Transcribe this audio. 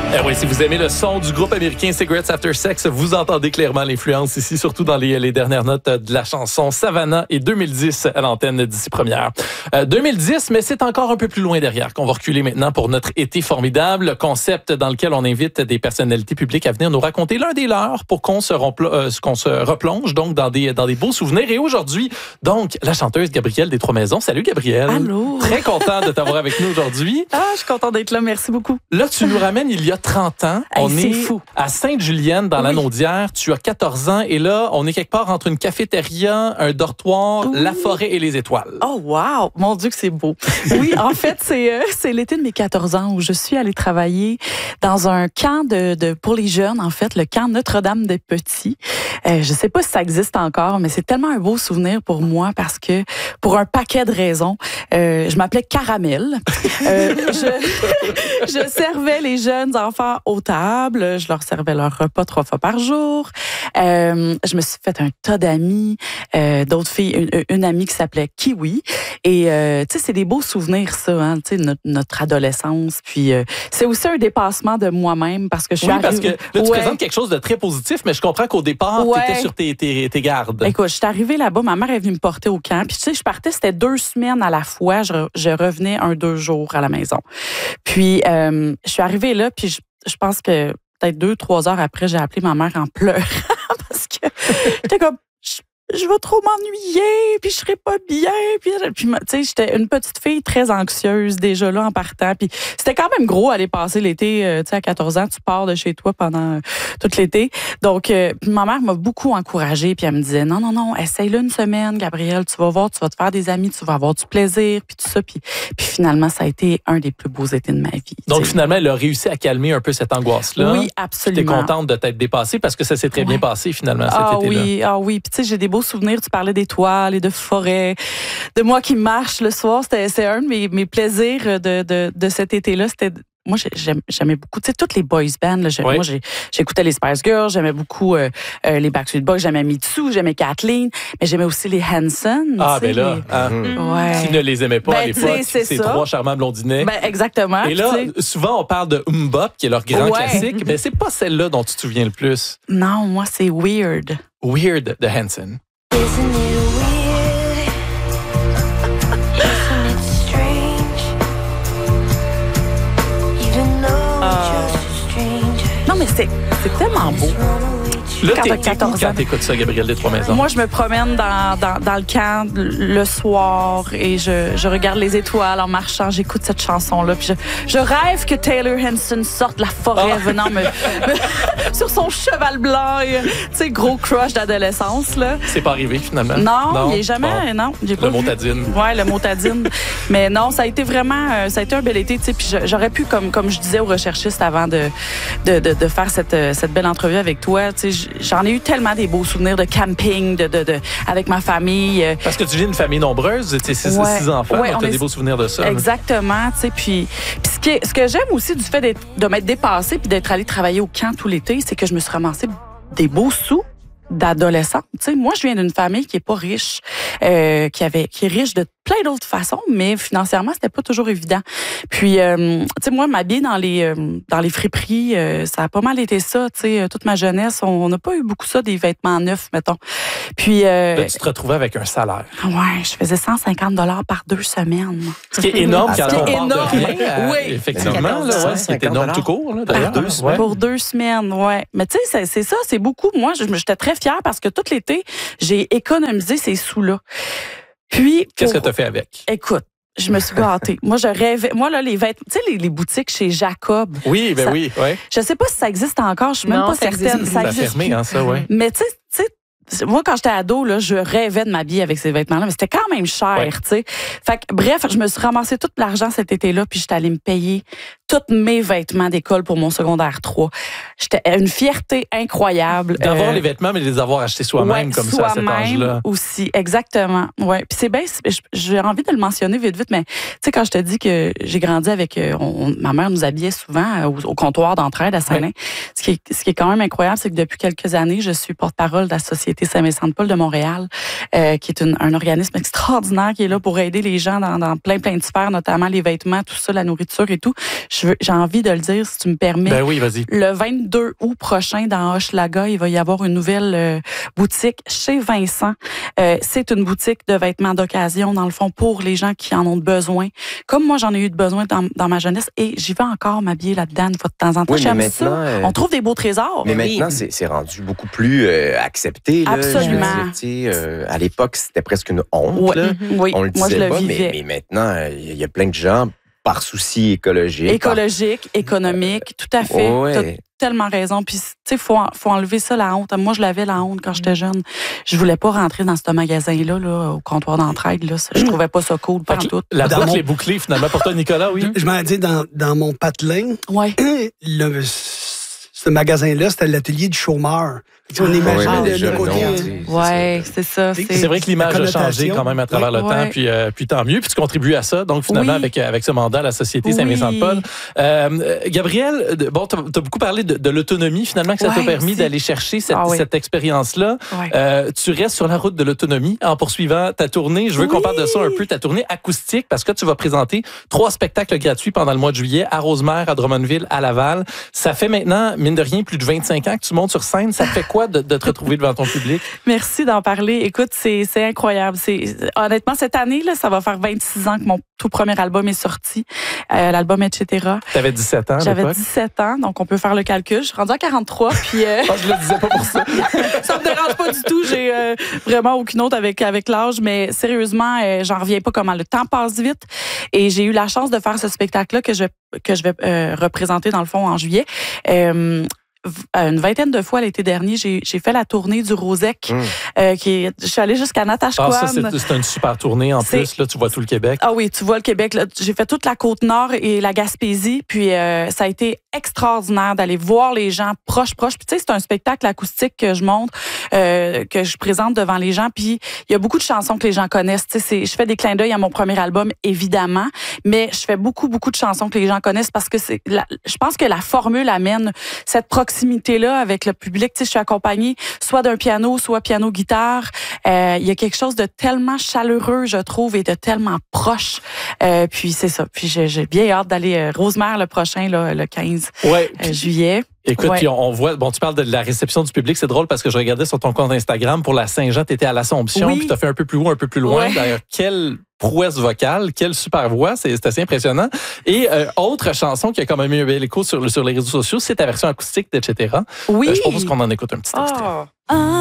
Eh oui, si vous aimez le son du groupe américain Cigarettes After Sex, vous entendez clairement l'influence ici, surtout dans les dernières notes de la chanson Savannah et 2010 à l'antenne d'ici première. 2010, mais c'est encore un peu plus loin derrière qu'on va reculer maintenant pour notre été formidable, concept dans lequel on invite des personnalités publiques à venir nous raconter l'un des leurs pour qu'on se replonge donc dans des beaux souvenirs. Et aujourd'hui, donc, la chanteuse Gabrielle des Trois-Maisons. Salut Gabrielle. Allô. Très content de t'avoir avec nous aujourd'hui. Ah, je suis contente d'être là. Merci beaucoup. Là, tu nous ramènes il y a 30 ans. Hey, On c'est est fou. à Sainte-Julienne, dans la Naudière. Tu as 14 ans et là, on est quelque part entre une cafétéria, un dortoir, la forêt et les étoiles. Oh, wow! Mon Dieu que c'est beau. Oui, en fait, c'est l'été de mes 14 ans où je suis allée travailler dans un camp pour les jeunes, en fait, le camp Notre-Dame-des-Petits. Je sais pas si ça existe encore, mais c'est tellement un beau souvenir pour moi parce que, pour un paquet de raisons, je m'appelais Caramel. Je servais les jeunes enfants aux tables. Je leur servais leur repas 3 fois par jour. Je me suis fait un tas d'amis, d'autres filles, une amie qui s'appelait Kiwi. Et tu sais, c'est des beaux souvenirs, ça, hein, tu sais, notre adolescence. Puis c'est aussi un dépassement de moi-même parce que je suis arrivée... parce que là, tu présentes quelque chose de très positif, mais je comprends qu'au départ, tu étais sur tes gardes. Écoute, je suis arrivée là-bas, ma mère est venue me porter au camp. Puis tu sais, je partais, c'était 2 semaines à la fois. Je revenais 1-2 jours à la maison. Puis je suis arrivée là, puis je pense que peut-être 2-3 heures après, j'ai appelé ma mère en pleurant parce que j'étais comme... Je vais trop m'ennuyer, puis je serai pas bien. Puis tu sais, j'étais une petite fille très anxieuse déjà là en partant. Puis c'était quand même gros aller passer l'été. Tu sais, à 14 ans, tu pars de chez toi pendant tout l'été. Donc, ma mère m'a beaucoup encouragée. Puis elle me disait, non, essaye-le une semaine, Gabrielle. Tu vas voir, tu vas te faire des amis, tu vas avoir du plaisir, puis tout ça. Puis finalement, ça a été un des plus beaux étés de ma vie. Donc, finalement, elle a réussi à calmer un peu cette angoisse-là. Oui, absolument. Tu es contente de t'être dépassée parce que ça s'est très bien passé finalement cet été-là. Ah oui. Puis tu sais, j'ai des beaux souvenirs. Tu parlais d'étoiles et de forêts, de moi qui marche le soir. C'est un de mes plaisirs de cet été-là. C'était... Moi, j'aimais beaucoup, tu sais, toutes les boys bands. Là, moi, j'écoutais les Spice Girls, j'aimais beaucoup les Backstreet Boys, j'aimais Mitsu, j'aimais Kathleen, mais j'aimais aussi les Hanson. Ah, ben là, qui ne les aimait pas à l'époque, ces 3 charmants blondinets. Ben, exactement. Et là, souvent, on parle de Bop, qui est leur grand classique, mais c'est pas celle-là dont tu te souviens le plus. Non, moi, c'est Weird. Weird de Hanson. Isn't it weird? Isn't it strange? Even though we're just a stranger. Non, mais c'est tellement beau. Là, Quand t'es t'as où 14 ans. quand t'écoutes ça, Gabrielle des Trois-Maisons? Moi, je me promène dans le camp le soir et je regarde les étoiles en marchant. J'écoute cette chanson-là. Puis je rêve que Taylor Hanson sorte de la forêt venant sur son cheval blanc. Tu sais, gros crush d'adolescence, là. C'est pas arrivé, finalement? Non, il n'est jamais... Non, j'ai pas le vu. motadine. Ouais, le motadine. Mais non, ça a été vraiment... ça a été un bel été, tu sais. Puis j'aurais pu, comme je disais aux recherchistes avant de faire cette belle entrevue avec toi, tu sais, j'en ai eu tellement des beaux souvenirs de camping, avec ma famille. Parce que tu viens d'une famille nombreuse, tu sais, 6 enfants, donc tu as des beaux souvenirs de ça. Exactement, tu sais. Puis ce que j'aime aussi du fait de m'être dépassée puis d'être allée travailler au camp tout l'été, c'est que je me suis ramassée des beaux sous d'adolescente. Tu sais, moi, je viens d'une famille qui est pas riche, qui est riche de plein d'autres façons, mais financièrement, c'était pas toujours évident. Puis, tu sais, moi, m'habiller dans les friperies, ça a pas mal été ça, tu sais, toute ma jeunesse, on n'a pas eu beaucoup ça, des vêtements neufs, mettons. Puis... Là, tu te retrouvais avec un salaire. Ouais, je faisais 150 $ par 2 semaines. Ce qui est énorme quand on parle de énorme. rien. Oui. Effectivement, là, c'est énorme tout court, là, d'ailleurs. Pour 2 semaines, ouais. Mais tu sais, c'est ça, c'est beaucoup. Moi, j'étais très fière parce que tout l'été, j'ai économisé ces sous-là. Puis... Qu'est-ce que tu as fait avec? Écoute, je me suis gâtée. Moi, je rêvais. Moi, là, les vêtements, tu sais, les boutiques chez Jacob. Oui, ben oui, oui. Je sais pas si ça existe encore. Je suis même pas certaine. Ça existe fermé, hein, ça, oui. Mais tu sais, moi, quand j'étais ado, là, je rêvais de m'habiller avec ces vêtements-là, mais c'était quand même cher, tu sais. Fait que, bref, je me suis ramassé tout l'argent cet été-là, puis j'étais allée me payer tous mes vêtements d'école pour mon secondaire 3. J'étais une fierté incroyable. D'avoir les vêtements, mais de les avoir achetés soi-même, comme ça, à cet âge-là. Aussi, exactement. Ouais. Puis c'est bien, j'ai envie de le mentionner vite, mais tu sais, quand je te dis que j'ai grandi avec... ma mère nous habillait souvent au comptoir d'entraide à Saint-Lin. Tu Ce qui est quand même incroyable, c'est que depuis quelques années, je suis porte-parole de la Société Saint-Vincent-de-Paul de Montréal, qui est un organisme extraordinaire qui est là pour aider les gens dans plein de sphères, notamment les vêtements, tout ça, la nourriture et tout. J'ai envie de le dire, si tu me permets. Ben oui, vas-y. Le 22 août prochain, dans Hochelaga, il va y avoir une nouvelle boutique chez Vincent. C'est une boutique de vêtements d'occasion, dans le fond, pour les gens qui en ont besoin. Comme moi, j'en ai eu besoin dans ma jeunesse, et j'y vais encore m'habiller là-dedans une fois de temps en temps. Oui, mais J'aime ça. maintenant, On trouve des beaux trésors. Mais maintenant, c'est rendu beaucoup plus accepté. Là, Absolument. je veux dire, à l'époque, c'était presque une honte. Ouais. Là. Oui, On le moi, je disait le pas, vivais. mais maintenant, il y a plein de gens, par souci écologique. Écologique, économique, tout à fait. Ouais. T'as tellement raison. Puis, tu sais, faut enlever ça, la honte. Moi, je l'avais, la honte, quand j'étais jeune. Je voulais pas rentrer dans ce magasin-là, là, au comptoir d'entraide. Là. Je trouvais pas ça cool, pas en tout. La Dans boucle mon- est bouclée, finalement, pour toi, Nicolas, oui. Je m'en dis, dans mon patelin, Ouais. ce magasin-là, c'était l'atelier du chômeur. On imagine Ouais, mais le déjà, côté... non, Ouais, c'est ça. C'est vrai que l'image a changé quand même à travers le temps, puis tant mieux. Puis tu contribues à ça, donc finalement, Oui. avec ce mandat à la Société Oui. Saint-Vincent-de-Paul. Gabrielle, bon, tu as beaucoup parlé de l'autonomie, finalement, que ça t'a Ouais, permis aussi. d'aller chercher cette, Ah oui. cette expérience-là. Ouais. Tu restes sur la route de l'autonomie en poursuivant ta tournée. Je veux qu'on Oui. parle de ça un peu, ta tournée acoustique, parce que tu vas présenter 3 spectacles gratuits pendant le mois de juillet à Rosemère, à Drummondville, à Laval. Ça fait maintenant, mine de rien, plus de 25 ans que tu montes sur scène. Ça te fait quoi de te retrouver devant ton public? Merci d'en parler. Écoute, c'est incroyable. Honnêtement, cette année, là, ça va faire 26 ans que mon tout premier album est sorti. L'album Etc. Tu avais 17 ans à J'avais l'époque. 17 ans, donc on peut faire le calcul. Je suis rendue à 43, puis Ah, je le disais pas pour ça. ça me dérange pas du tout. J'ai vraiment aucune autre avec l'âge, mais sérieusement, j'en reviens pas comment le temps passe vite. Et j'ai eu la chance de faire ce spectacle-là que je vais représenter dans le fond en juillet. Une vingtaine de fois l'été dernier, j'ai fait la tournée du Rosec. Je suis allée jusqu'à Natashquan. Ah, ça, c'est une super tournée en plus. Là, tu vois tout le Québec. Ah oui, tu vois le Québec. Là. J'ai fait toute la Côte-Nord et la Gaspésie. Puis ça a été extraordinaire d'aller voir les gens proches. Puis tu sais, c'est un spectacle acoustique que je montre, que je présente devant les gens. Puis il y a beaucoup de chansons que les gens connaissent. Tu sais, je fais des clins d'œil à mon premier album, évidemment. Mais je fais beaucoup de chansons que les gens connaissent parce que je pense que la formule amène cette proximité-là avec le public. Tu sais, je suis accompagnée soit d'un piano, soit piano-guitare. Il y a quelque chose de tellement chaleureux, je trouve, et de tellement proche. Puis c'est ça. Puis j'ai bien hâte d'aller Rosemère le prochain, là, le 15 Ouais. juillet. Écoute, Ouais. puis on voit, bon, tu parles de la réception du public, c'est drôle parce que je regardais sur ton compte Instagram pour la Saint-Jean, tu étais à l'Assomption, Oui. puis tu as fait un peu plus haut, un peu plus loin. Ouais. D'ailleurs, quelle prouesse vocale, quelle super voix, c'est assez impressionnant. Et autre chanson qui a quand même eu un bel écho sur les réseaux sociaux, c'est ta version acoustique d'Etc. Oui. Je propose qu'on en écoute un petit extrait. Ah.